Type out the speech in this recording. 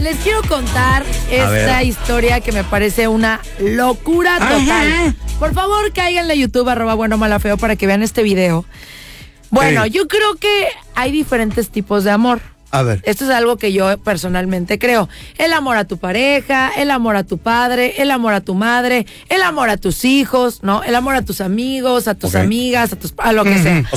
les quiero contar esta historia que me parece una locura total. Por favor, cáiganle a YouTube, @buenomalafeo, para que vean este video. Bueno, yo creo que hay diferentes tipos de amor. A ver. Esto es algo que yo personalmente creo. El amor a tu pareja, el amor a tu padre, el amor a tu madre, el amor a tus hijos, ¿no? El amor a tus amigos, a tus amigas, a lo que sea.